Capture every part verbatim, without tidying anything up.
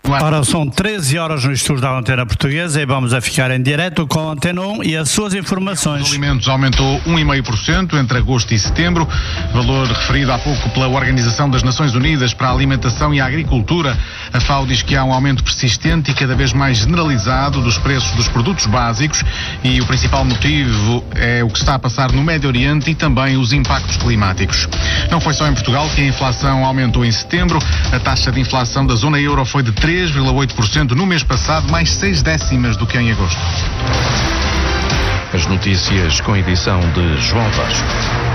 Ora, são treze horas no estúdio da Antena Portuguesa e vamos a ficar em direto com a Antena um e as suas informações. Os alimentos aumentou um vírgula cinco por cento entre agosto e setembro, valor referido há pouco pela Organização das Nações Unidas para a Alimentação e a Agricultura. A FAO diz que há um aumento persistente e cada vez mais generalizado dos preços dos produtos básicos e o principal motivo é o que está a passar no Médio Oriente e também os impactos climáticos. Não foi só em Portugal que a inflação aumentou em setembro. A taxa de inflação da zona euro foi de três vírgula oito por cento no mês passado, mais seis décimas do que em agosto. As notícias com edição de João Vasco.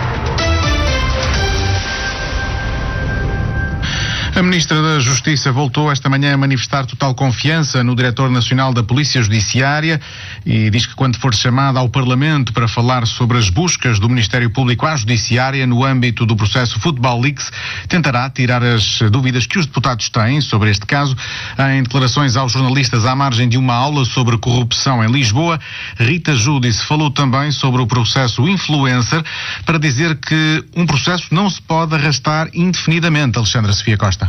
A Ministra da Justiça voltou esta manhã a manifestar total confiança no Diretor Nacional da Polícia Judiciária e diz que quando for chamada ao Parlamento para falar sobre as buscas do Ministério Público à Judiciária no âmbito do processo Football Leaks, tentará tirar as dúvidas que os deputados têm sobre este caso. Em declarações aos jornalistas à margem de uma aula sobre corrupção em Lisboa, Rita Giudice falou também sobre o processo Influencer para dizer que um processo não se pode arrastar indefinidamente. Alexandra Sofia Costa.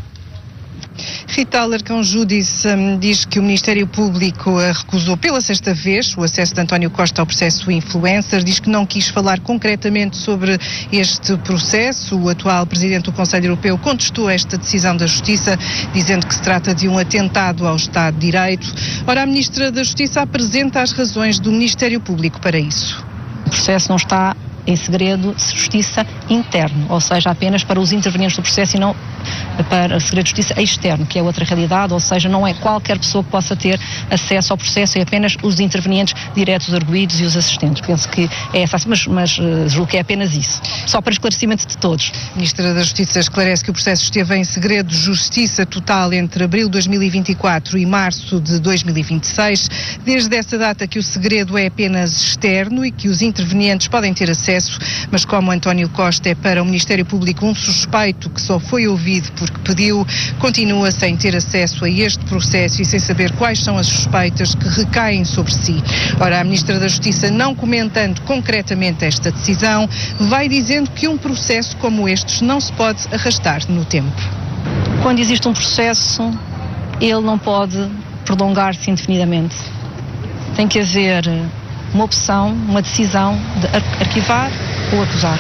Rita Alarcão Giudice um, diz que o Ministério Público uh, recusou pela sexta vez o acesso de António Costa ao processo Influencer, diz que não quis falar concretamente sobre este processo. O atual Presidente do Conselho Europeu contestou esta decisão da Justiça, dizendo que se trata de um atentado ao Estado de Direito. Ora, a Ministra da Justiça apresenta as razões do Ministério Público para isso. O processo não está em segredo de justiça interno, ou seja, apenas para os intervenientes do processo e não para o segredo de justiça externo, que é outra realidade, ou seja, não é qualquer pessoa que possa ter acesso ao processo, é apenas os intervenientes diretos, arguidos e os assistentes. Penso que é essa, mas, mas julgo que é apenas isso. Só para esclarecimento de todos. A Ministra da Justiça esclarece que o processo esteve em segredo de justiça total entre abril de dois mil e vinte e quatro e março de dois mil e vinte e seis. Desde essa data que o segredo é apenas externo e que os intervenientes podem ter acesso, mas como António Costa é para o Ministério Público um suspeito que só foi ouvido porque pediu, continua sem ter acesso a este processo e sem saber quais são as suspeitas que recaem sobre si. Ora, a Ministra da Justiça, não comentando concretamente esta decisão, vai dizendo que um processo como estes não se pode arrastar no tempo. Quando existe um processo, ele não pode prolongar-se indefinidamente. Tem que haver uma opção, uma decisão de arquivar ou acusar.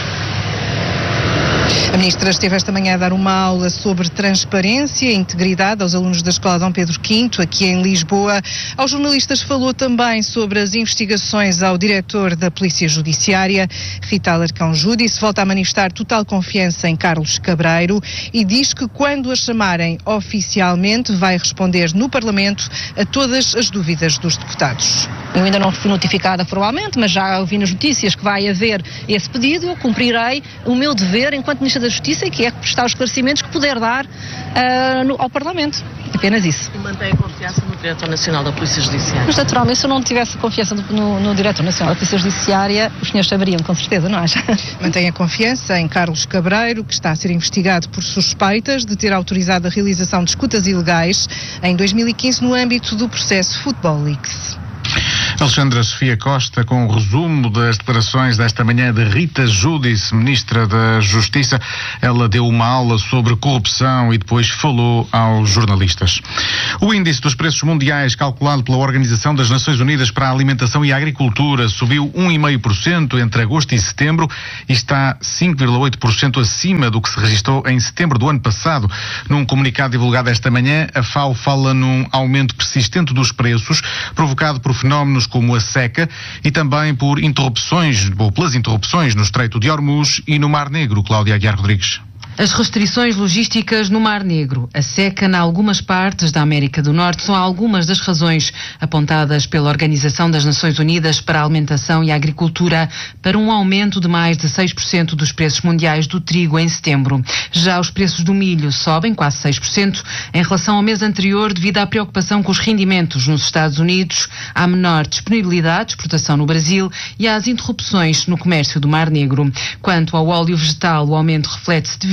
A Ministra esteve esta manhã a dar uma aula sobre transparência e integridade aos alunos da Escola Dom Pedro quinto, aqui em Lisboa. Aos jornalistas falou também sobre as investigações ao Diretor da Polícia Judiciária. Rita Alarcão Giudice volta a manifestar total confiança em Carlos Cabreiro e diz que quando a chamarem oficialmente vai responder no Parlamento a todas as dúvidas dos deputados. Eu ainda não fui notificada formalmente, mas já ouvi nas notícias que vai haver esse pedido. Eu cumprirei o meu dever enquanto Ministra da Justiça, que é prestar os esclarecimentos que puder dar uh, no, ao Parlamento. Apenas isso. E mantém a confiança no Diretor Nacional da Polícia Judiciária? Mas, naturalmente, se eu não tivesse confiança no, no, no Diretor Nacional da Polícia Judiciária, os senhores saberiam, com certeza, não acha? Mantém a confiança em Carlos Cabreiro, que está a ser investigado por suspeitas de ter autorizado a realização de escutas ilegais em dois mil e quinze no âmbito do processo Football Leaks. Alexandra Sofia Costa com o resumo das declarações desta manhã de Rita Giudice, Ministra da Justiça. Ela deu uma aula sobre corrupção e depois falou aos jornalistas. O índice dos preços mundiais calculado pela Organização das Nações Unidas para a Alimentação e a Agricultura subiu um vírgula cinco por cento entre agosto e setembro e está cinco vírgula oito por cento acima do que se registrou em setembro do ano passado. Num comunicado divulgado esta manhã, a FAO fala num aumento persistente dos preços provocado por fenómenos como a seca e também por interrupções, ou pelas interrupções no Estreito de Hormuz e no Mar Negro. Cláudia Aguiar Rodrigues. As restrições logísticas no Mar Negro, a seca em algumas partes da América do Norte são algumas das razões apontadas pela Organização das Nações Unidas para a Alimentação e a Agricultura para um aumento de mais de seis por cento dos preços mundiais do trigo em setembro. Já os preços do milho sobem quase seis por cento em relação ao mês anterior devido à preocupação com os rendimentos nos Estados Unidos, à menor disponibilidade de exportação no Brasil e às interrupções no comércio do Mar Negro. Quanto ao óleo vegetal, o aumento reflete-se devido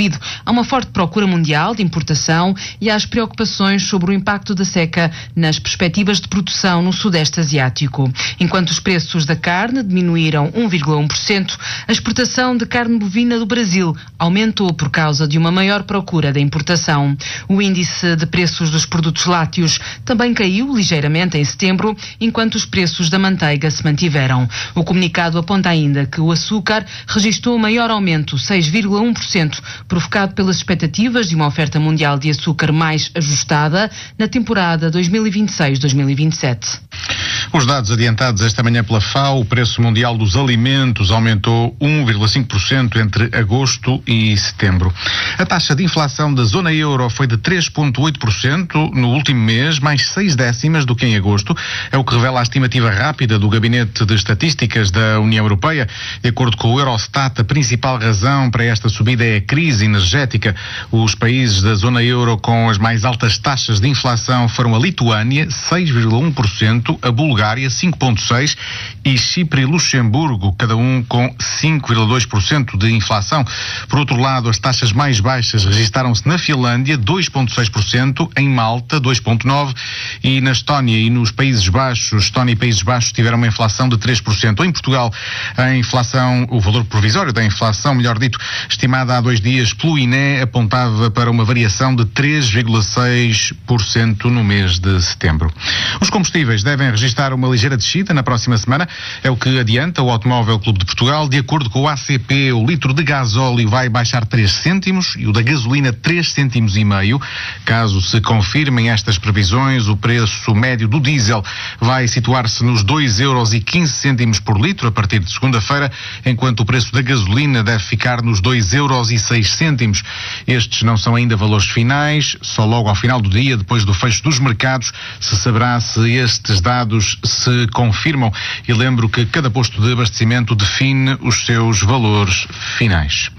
devido a uma forte procura mundial de importação e às preocupações sobre o impacto da seca nas perspectivas de produção no Sudeste Asiático. Enquanto os preços da carne diminuíram um vírgula um por cento, a exportação de carne bovina do Brasil aumentou por causa de uma maior procura da importação. O índice de preços dos produtos lácteos também caiu ligeiramente em setembro, enquanto os preços da manteiga se mantiveram. O comunicado aponta ainda que o açúcar registrou maior aumento, seis vírgula um por cento, provocado pelas expectativas de uma oferta mundial de açúcar mais ajustada na temporada dois mil e vinte e seis dois mil e vinte e sete. Os dados adiantados esta manhã pela F A O, o preço mundial dos alimentos aumentou um vírgula cinco por cento entre agosto e setembro. A taxa de inflação da zona euro foi de três vírgula oito por cento no último mês, mais seis décimas do que em agosto. É o que revela a estimativa rápida do Gabinete de Estatísticas da União Europeia. De acordo com o Eurostat, a principal razão para esta subida é a crise energética. Os países da zona euro com as mais altas taxas de inflação foram a Lituânia, seis vírgula um por cento, a Bulgária, cinco vírgula seis por cento e Chipre e Luxemburgo, cada um com cinco vírgula dois por cento de inflação. Por outro lado, as taxas mais baixas registaram-se na Finlândia, dois vírgula seis por cento, em Malta, dois vírgula nove por cento e na Estónia e nos Países Baixos. Estónia e Países Baixos tiveram uma inflação de três por cento. Em Portugal, a inflação, o valor provisório da inflação, melhor dito, estimada há dois dias pelo I N E, apontava para uma variação de três vírgula seis por cento no mês de setembro. Os combustíveis devem registrar uma ligeira descida na próxima semana, é o que adianta o Automóvel Clube de Portugal. De acordo com o A C P, o litro de gasóleo vai baixar três cêntimos e o da gasolina três cêntimos e meio. Caso se confirmem estas previsões, o preço médio do diesel vai situar-se nos dois euros e quinze cêntimos por litro a partir de segunda-feira, enquanto o preço da gasolina deve ficar nos dois euros e seis cêntimos. Estes não são ainda valores finais, só logo ao final do dia, depois do fecho dos mercados, se saberá se estes dados se confirmam. E lembro que cada posto de abastecimento define os seus valores finais.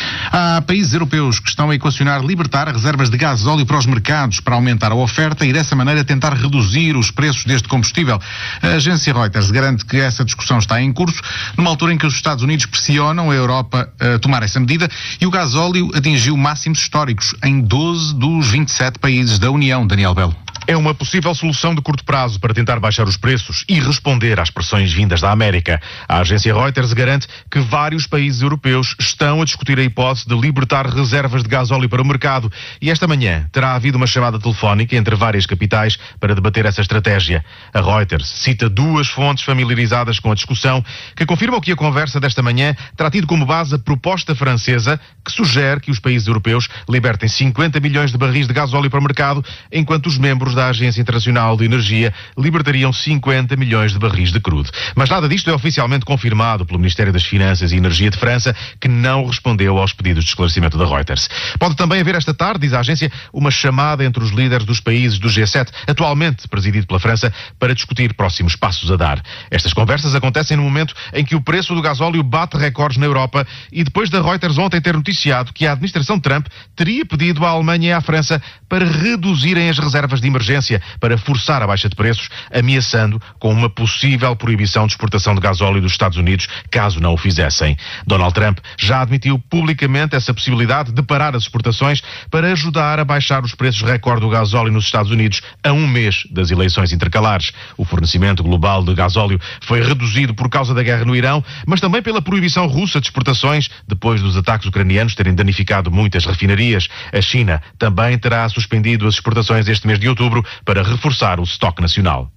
Há países europeus que estão a equacionar libertar reservas de gasóleo para os mercados para aumentar a oferta e dessa maneira tentar reduzir os preços deste combustível. A agência Reuters garante que essa discussão está em curso numa altura em que os Estados Unidos pressionam a Europa a tomar essa medida e o gasóleo atingiu máximos históricos em doze dos vinte e sete países da União. Daniel Belo. É uma possível solução de curto prazo para tentar baixar os preços e responder às pressões vindas da América. A agência Reuters garante que vários países europeus estão a discutir a hipótese de libertar reservas de gasóleo para o mercado e esta manhã terá havido uma chamada telefónica entre várias capitais para debater essa estratégia. A Reuters cita duas fontes familiarizadas com a discussão que confirmam que a conversa desta manhã terá tido como base a proposta francesa que sugere que os países europeus libertem cinquenta milhões de barris de gasóleo para o mercado, enquanto os membros da Agência Internacional de Energia libertariam cinquenta milhões de barris de crudo. Mas nada disto é oficialmente confirmado pelo Ministério das Finanças e Energia de França, que não respondeu aos pedidos de esclarecimento da Reuters. Pode também haver esta tarde, diz a agência, uma chamada entre os líderes dos países do G sete, atualmente presidido pela França, para discutir próximos passos a dar. Estas conversas acontecem no momento em que o preço do gasóleo bate recordes na Europa e depois da Reuters ontem ter noticiado que a administração Trump teria pedido à Alemanha e à França para reduzirem as reservas de emergência para forçar a baixa de preços, ameaçando com uma possível proibição de exportação de gasóleo dos Estados Unidos, caso não o fizessem. Donald Trump já admitiu publicamente essa possibilidade de parar as exportações para ajudar a baixar os preços recorde do gasóleo nos Estados Unidos a um mês das eleições intercalares. O fornecimento global de gasóleo foi reduzido por causa da guerra no Irão, mas também pela proibição russa de exportações, depois dos ataques ucranianos terem danificado muitas refinarias. A China também terá suspendido as exportações este mês de outubro para reforçar o estoque nacional.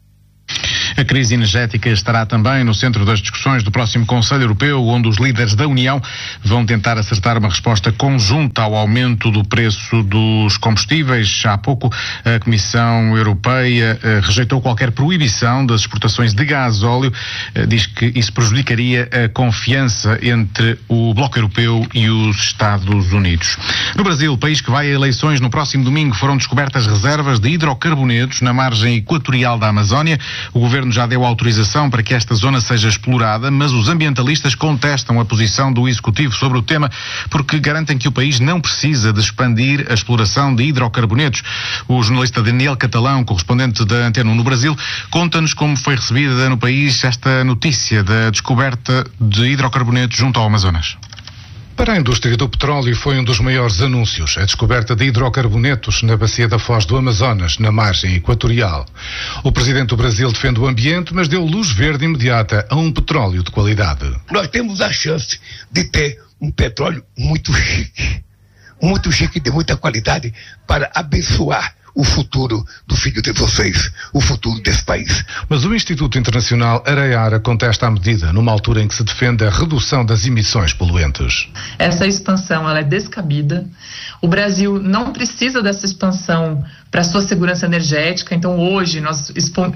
A crise energética estará também no centro das discussões do próximo Conselho Europeu, onde os líderes da União vão tentar acertar uma resposta conjunta ao aumento do preço dos combustíveis. Há pouco, a Comissão Europeia eh, rejeitou qualquer proibição das exportações de gasóleo. Eh, diz que isso prejudicaria a confiança entre o Bloco Europeu e os Estados Unidos. No Brasil, país que vai a eleições no próximo domingo, foram descobertas reservas de hidrocarbonetos na margem equatorial da Amazónia. O governo já deu autorização para que esta zona seja explorada, mas os ambientalistas contestam a posição do Executivo sobre o tema porque garantem que o país não precisa de expandir a exploração de hidrocarbonetos. O jornalista Daniel Catalão, correspondente da Antena um no Brasil, conta-nos como foi recebida no país esta notícia da descoberta de hidrocarbonetos junto ao Amazonas. Para a indústria do petróleo foi um dos maiores anúncios a descoberta de hidrocarbonetos na bacia da Foz do Amazonas, na margem equatorial. O presidente do Brasil defende o ambiente, mas deu luz verde imediata a um petróleo de qualidade. Nós temos a chance de ter um petróleo muito chique, muito chique, de muita qualidade, para abençoar o futuro do filho de vocês, o futuro desse país. Mas o Instituto Internacional Araiara contesta a medida, numa altura em que se defende a redução das emissões poluentes. Essa expansão ela é descabida. O Brasil não precisa dessa expansão para sua segurança energética. Então, hoje, nós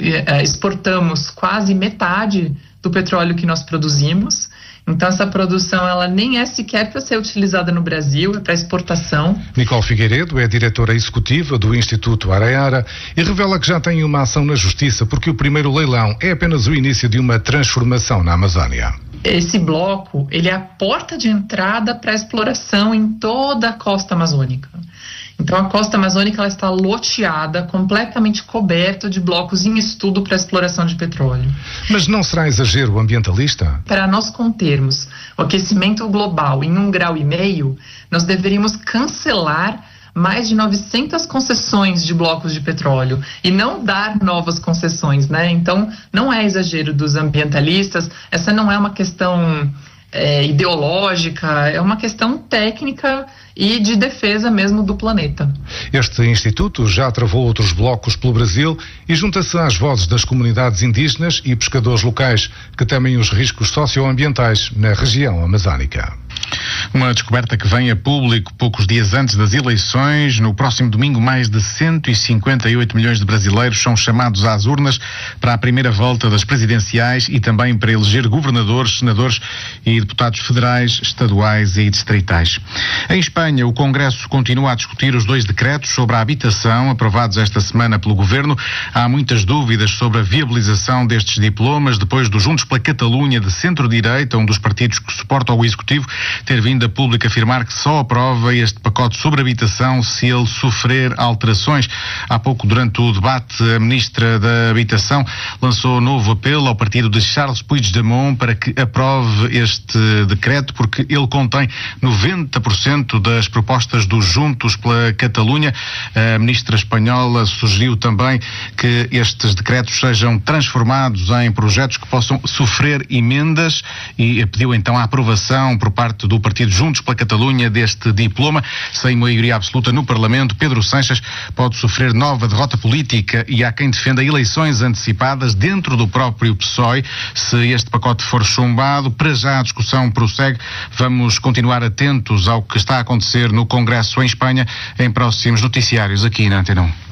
exportamos quase metade do petróleo que nós produzimos. Então, essa produção ela nem é sequer para ser utilizada no Brasil, é para exportação. Nicole Figueiredo é diretora executiva do Instituto Araiara e revela que já tem uma ação na Justiça porque o primeiro leilão é apenas o início de uma transformação na Amazônia. Esse bloco, ele é a porta de entrada para a exploração em toda a costa amazônica. Então, a costa amazônica ela está loteada, completamente coberta de blocos em estudo para a exploração de petróleo. Mas não será exagero ambientalista? Para nós contermos o aquecimento global em um grau e meio, nós deveríamos cancelar mais de novecentas concessões de blocos de petróleo e não dar novas concessões, né? Então, não é exagero dos ambientalistas, essa não é uma questão é, ideológica, é uma questão técnica e de defesa mesmo do planeta. Este instituto já travou outros blocos pelo Brasil e junta-se às vozes das comunidades indígenas e pescadores locais que temem os riscos socioambientais na região amazónica. Uma descoberta que vem a público poucos dias antes das eleições. No próximo domingo, mais de cento e cinquenta e oito milhões de brasileiros são chamados às urnas para a primeira volta das presidenciais e também para eleger governadores, senadores e deputados federais, estaduais e distritais. Em Espanha, o Congresso continua a discutir os dois decretos sobre a habitação aprovados esta semana pelo Governo. Há muitas dúvidas sobre a viabilização destes diplomas depois do Juntos pela Catalunha de centro-direita, um dos partidos que suporta o Executivo, ter vindo a público afirmar que só aprova este pacote sobre habitação se ele sofrer alterações. Há pouco, durante o debate, a Ministra da Habitação lançou novo apelo ao partido de Charles Puigdemont para que aprove este decreto, porque ele contém noventa por cento das propostas dos Juntos pela Catalunha. A Ministra espanhola sugeriu também que estes decretos sejam transformados em projetos que possam sofrer emendas e pediu então a aprovação por parte do partido Juntos pela Catalunha deste diploma. Sem maioria absoluta no Parlamento, Pedro Sánchez pode sofrer nova derrota política e há quem defenda eleições antecipadas dentro do próprio P S O E se este pacote for chumbado. Para já a discussão prossegue. Vamos continuar atentos ao que está a acontecer no Congresso em Espanha em próximos noticiários aqui na Antena um.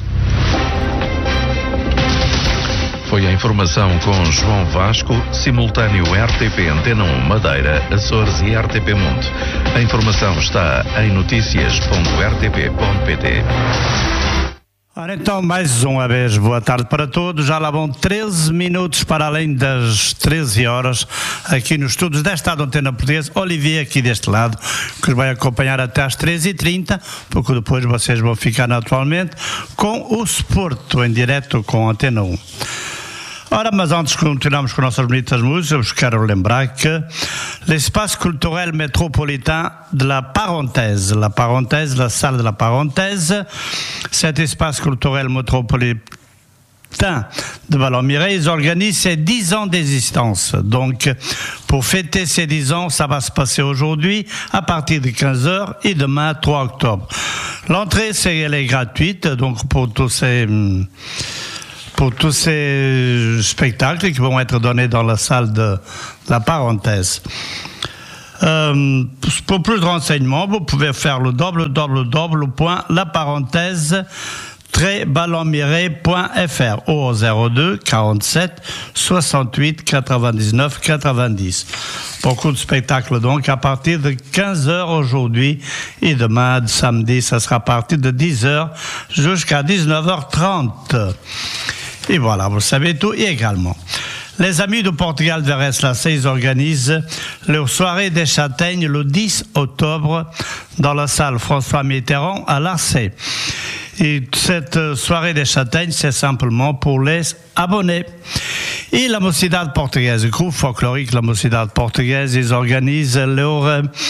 Foi a informação com João Vasco, simultâneo R T P Antena um Madeira, Açores e R T P Mundo. A informação está em notícias ponto r t p ponto p t. Ora, então, mais uma vez, boa tarde para todos. Já lá vão treze minutos para além das treze horas aqui nos estúdios desta Antena Portuguesa. Olivier aqui deste lado, que os vai acompanhar até às treze e trinta, porque depois vocês vão ficar naturalmente com o Sporto em direto com a Antena um. Ora, mas antes que continuarmos com nossas bonitas músicas, eu vos quero lembrar que l'espace culturel métropolitain de la Parenthèse, la Parenthèse, la salle de la Parenthèse, cet espace culturel métropolitain de Ballon-Mireille, ils organisent ses dix ans d'existence. Donc, pour fêter ces dix ans, ça va se passer aujourd'hui à partir de quinze heures et demain, trois octobre. L'entrée, c'est, elle est gratuite, donc pour tous ces... pour tous ces spectacles qui vont être donnés dans la salle de la Parenthèse. Euh, pour plus de renseignements, vous pouvez faire le w w w point la parenthèse tiret ballon mireille point f r au zéro deux quarante-sept soixante-huit quatre-vingt-dix-neuf quatre-vingt-dix. Beaucoup de spectacles donc à partir de quinze heures aujourd'hui et demain, samedi, ça sera à partir de dix heures jusqu'à dix-neuf heures trente. Et voilà, vous savez tout. Et également, les amis du Portugal de Vereslacé, ils organisent leur soirée des châtaignes le dix octobre dans la salle François Mitterrand à Larçay. Et cette soirée des châtaignes, c'est simplement pour les abonnés. Et la Mocidade Portugaise, le groupe folklorique La Mocidade Portugaise, ils organisent leur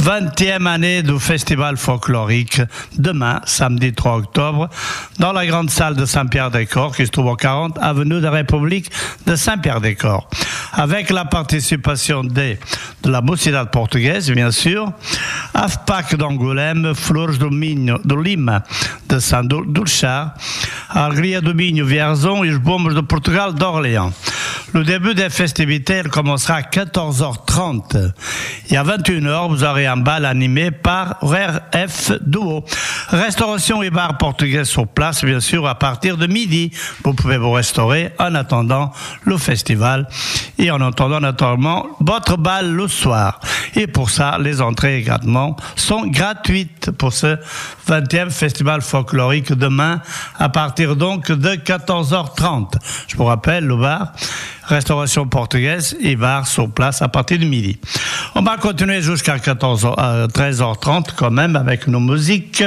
vingtième année du festival folklorique, demain, samedi trois octobre, dans la grande salle de Saint-Pierre-des-Corps, qui se trouve au quarante avenue de la République de Saint-Pierre-des-Corps. Avec la participation des, de la Mocidade portugaise, bien sûr, A F P A C d'Angoulême, Flores do Minho, de Lima, de Saint-Dulchar, Alegria do Minho, Vierzon et les Bombes de Portugal d'Orléans. Le début des festivités commencera à quatorze heures trente. Et à vingt et une heures, vous aurez un bal animé par R F Duo. Restauration et bar portugais sur place, bien sûr, à partir de midi. Vous pouvez vous restaurer en attendant le festival et en attendant naturellement votre bal le soir. Et pour ça, les entrées également sont gratuites pour ce vingtième festival folklorique demain, à partir donc de quatorze heures trente. Je vous rappelle, le bar, restauration portugaise et bar sur place à partir de midi. On va continuer jusqu'à treize heures trente quand même avec nos musiques.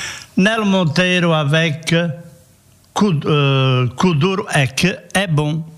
Nel Monteiro avec Kuduro Ek est bon.